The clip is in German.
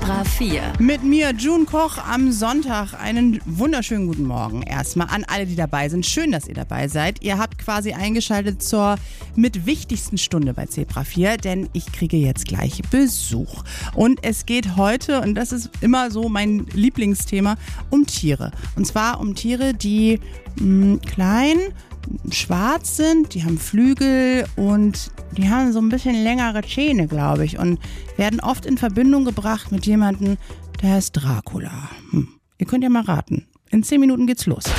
Zebra 4. Mit mir, June Koch, am Sonntag. Einen wunderschönen guten Morgen erstmal an alle, die dabei sind. Schön, dass ihr dabei seid. Ihr habt quasi eingeschaltet zur mit wichtigsten Stunde bei Zebra 4, denn ich kriege jetzt gleich Besuch. Und es geht heute, und das ist immer so mein Lieblingsthema, um Tiere. Und zwar um Tiere, die klein, schwarz sind, die haben Flügel und die haben so ein bisschen längere Zähne, glaube ich, und werden oft in Verbindung gebracht mit jemandem, der heißt Dracula. Ihr könnt ja mal raten. In 10 Minuten geht's los.